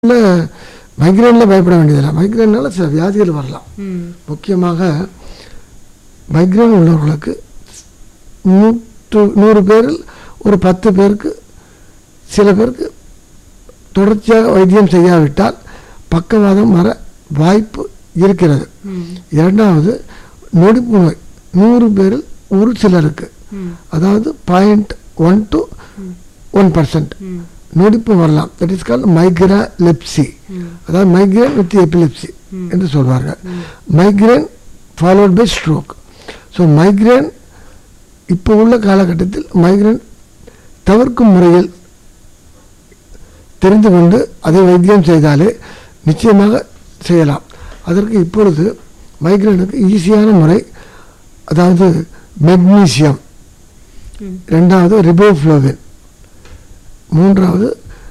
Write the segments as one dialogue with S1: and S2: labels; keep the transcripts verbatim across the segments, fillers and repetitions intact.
S1: மைக்ரேனில் பயப்பட வேண்டியதில்லை. மைக்ரேனால சில வியாதிகள் வரலாம். முக்கியமாக மைக்ரேன் உள்ளவர்களுக்கு நூற்று நூறு பேரில் ஒரு பத்து பேருக்கு சில பேருக்கு தொடர்ச்சியாக வைத்தியம் செய்யாவிட்டால் பக்கவாதம் வர வாய்ப்பு இருக்கிறது. இரண்டாவது, நொடிப்பு நோய் நூறு பேரில் ஒரு சிலருக்கு, அதாவது point one to one percent நொடிப்பு வரலாம். தட் இஸ் கால்ட் மைக்ராலெப்சி, அதாவது மைக்ரேன் வித் எபிலெப்சி என்று சொல்வார்கள். Migraine followed by stroke. So migraine இப்போ உள்ள காலகட்டத்தில் மைக்ரேன் தவிர்க்கும் முறையில் தெரிந்து கொண்டு அதை வைத்தியம் செய்தாலே நிச்சயமாக செய்யலாம். அதற்கு இப்பொழுது மைக்ரேனுக்கு ஈஸியான முறை, அதாவது மெக்னீசியம், ரெண்டாவது ரிபோஃப்ளோவின், மூன்றாவது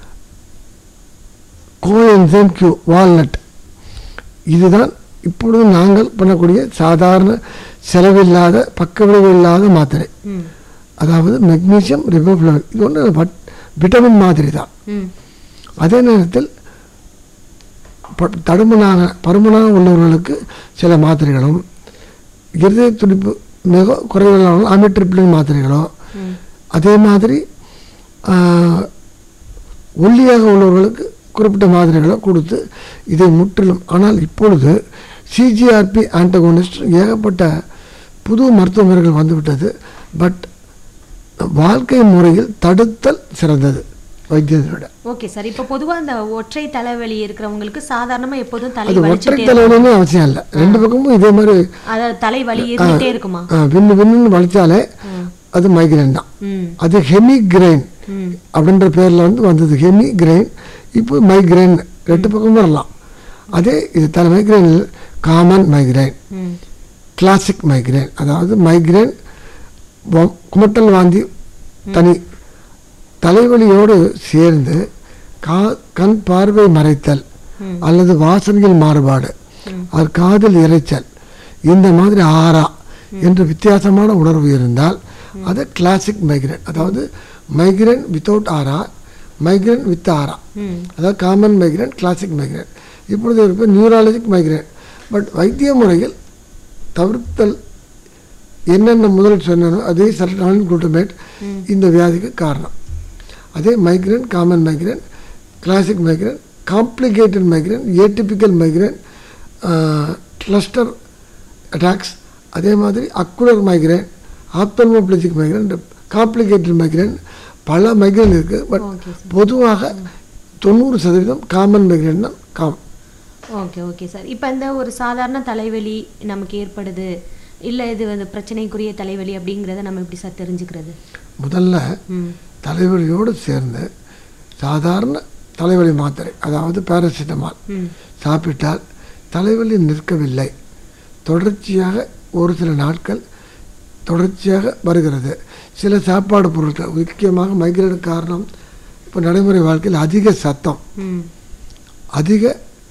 S1: கோஎன்சைம் கியூ வால்நட். இதுதான் இப்பொழுது நாங்கள் பண்ணக்கூடிய சாதாரண செலவில்லாத பக்கவிளைவு இல்லாத மாத்திரை. அதாவது மெக்னீசியம், ரிபோஃப்ளோவின், இது ஒன்று விட்டமின் மாதிரி தான். அதே நேரத்தில் தடுமனாக பருமனாக உள்ளவர்களுக்கு சில மாத்திரைகளும், இருதய துடிப்பு மிக குறைவான அமிட்ரிப்ளின் மாத்திரைகளோ, அதே மாதிரி ஒல்லியாக உள்ளவர்களுக்கு குறிப்பிட்ட மாத்திரைகளோ கொடுத்து இதை முற்றிலும். ஆனால் இப்பொழுது சிஜிஆர்பி ஆன்டகோனிஸ்ட் ஏகப்பட்ட புது மருத்துவ முறைகள் வந்துவிட்டது. பட் வாழ்க்கை முறையில் தடுத்தல் சிறந்தது வைத்தியத்தை விட.
S2: ஓகே சார், இப்போ பொதுவாக அந்த ஒற்றை தலைவலி இருக்கிறவங்களுக்கு சாதாரணமாக எப்போதும் தலை
S1: ஒற்றை தலைவலின்னு அவசியம் இல்லை. ரெண்டு பக்கமும் இதே மாதிரி
S2: அதாவது தலைவலி இருந்துட்டே இருக்குமா?
S1: விண்ணு விண்ணுன்னு வலிச்சாலே அது மைக்ரேன் தான். அது ஹெமிக்ரைன் அப்படின்ற பேரில் வந்து வந்தது. ஹெமிக்ரைன் இப்போ மைக்ரேன் ரெண்டு பக்கமும் வரலாம். அதே இது தலை மைக்ரேனில் காமன் மைக்ரேன், கிளாசிக் மைக்ரேன், அதாவது மைக்ரேன் குமட்டல் வாந்தி தனி, தலைவலியோடு சேர்ந்து கா கண் பார்வை மறைத்தல் அல்லது வாசனையில் மாறுபாடு, அது காதில் இறைச்சல், இந்த மாதிரி ஆரா என்ற வித்தியாசமான உணர்வு இருந்தால் அது கிளாசிக் மைக்ரேன். அதாவது மைக்ரேன் வித்தவுட் ஆரா, மைக்ரேன் வித் ஆரா, அதாவது காமன் மைக்ரேன், கிளாசிக் மைக்ரேன். இப்பொழுது இருப்ப நியூராலஜிக் மைக்ரேன். பட் வைத்திய முறையில் தவிர்த்தல் என்னென்ன முதல் சொன்னோ அதே சர்டானின் குளுட்டமேட் இந்த வியாதிக்கு காரணம். அதே migraine, common migraine, classic migraine, complicated migraine, atypical migraine, cluster attacks, அதே மாதிரி அக்குலர் மைக்ரேன், ஆப்தல்மோப்ளஜிக் மைக்ரேன், காம்ப்ளிகேட்டட் மைக்ரேன், பல மைக்ரேன் இருக்குது. பட் பொதுவாக தொண்ணூறு சதவீதம் காமன் மைக்ரேன் தான் காம்.
S2: ஓகே ஓகே சார், இப்போ இந்த ஒரு சாதாரண தலைவலி நமக்கு ஏற்படுது, இல்லை இது வந்து பிரச்சனைக்குரிய தலைவலி அப்படிங்கிறத நம்ம எப்படி சார் தெரிஞ்சுக்கிறது?
S1: முதல்ல தலைவலியோடு சேர்ந்து சாதாரண தலைவலி மாத்திரை, அதாவது பேராசிட்டமால் சாப்பிட்டால் தலைவலி நிற்கவில்லை, தொடர்ச்சியாக ஒரு சில நாட்கள் தொடர்ச்சியாக வருகிறது. சில சாப்பாடு பொருட்கள், முக்கியமாக மைக்ரேனுக்கு காரணம் இப்போ நடைமுறை வாழ்க்கையில் அதிக சத்தம், அதிக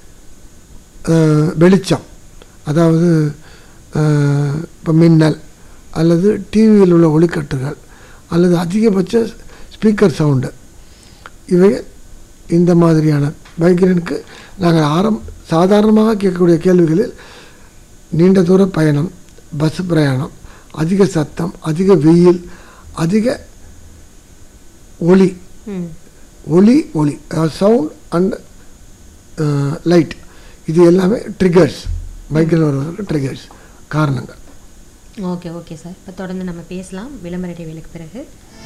S1: வெளிச்சம், அதாவது இப்போ மின்னல் அல்லது டிவியில் உள்ள ஒளிக்கட்டுகள் அல்லது அதிகபட்ச ஸ்பீக்கர் சவுண்டு, இவை இந்த மாதிரியான மைக்ரேனுக்கு நாங்கள் ஆரம் சாதாரணமாக கேட்கக்கூடிய கேள்விகளில் நீண்ட தூர பயணம், பஸ் பிரயாணம், அதிக சத்தம், அதிக வெயில், அதிக ஒளி ஒளி ஒளி அதாவது சவுண்ட் அண்ட் லைட், இது எல்லாமே ட்ரிகர்ஸ், மைக்ரேன் வருவதற்கு ட்ரிகர்ஸ் காரணங்கள்.
S2: ஓகே ஓகே சார், இப்போ தொடர்ந்து நம்ம பேசலாம் விளம்பர இடைவேளைக்கு பிறகு.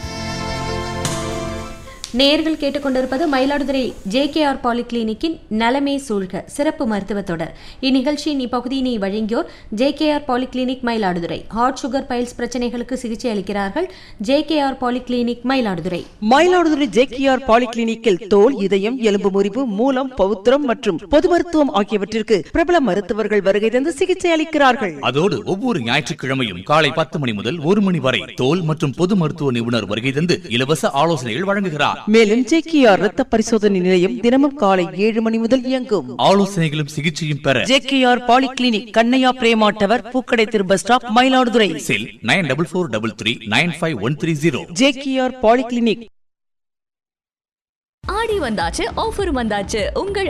S2: நேயர்கள் கேட்டுக்கொண்டிருப்பது மயிலாடுதுறை ஜேகேஆர் பாலிகிளினிக்கின் நலமே சூழ்க சிறப்பு மருத்துவ தொடர். இந்நிகழ்ச்சியின் இப்பகுதியினை வழங்கியோர் JKR polyclinic Mayiladuthurai. Heart sugar files பிரச்சனைகளுக்கு சிகிச்சை அளிக்கிறார்கள் JKR polyclinic Mayiladuthurai.
S3: Mayiladuthurai JKR பாலிகிளினிக்கில் தோல், இதயம், எலும்பு முறிவு, மூலம், பவுத்திரம் மற்றும் பொது மருத்துவம் ஆகியவற்றிற்கு பிரபல மருத்துவர்கள் வருகை தந்து சிகிச்சை அளிக்கிறார்கள்.
S4: அதோடு ஒவ்வொரு ஞாயிற்றுக்கிழமையும் காலை பத்து மணி முதல் ஒரு மணி வரை தோல் மற்றும் பொது மருத்துவ நிபுணர் வருகை தந்து இலவச ஆலோசனைகள் வழங்குகிறார்.
S3: மேலும் ஜேகேஆர் ரத்த பரிசோதனை நிலையம் தினமும் காலை ஏழு மணி முதல் இயங்கும்.
S4: ஆலோசனைகளும் சிகிச்சையும் பெற
S3: JKR polyclinic, Kannaiya Prema tower, பூக்கடை திரு பஸ் ஸ்டாப், மயிலாடுதுறை.
S4: செல் nine double four double three nine five one three zero.
S3: JKR polyclinic.
S5: ஆடி வந்தாச்சு, ஆஃபர் வந்தாச்சு. உங்கள்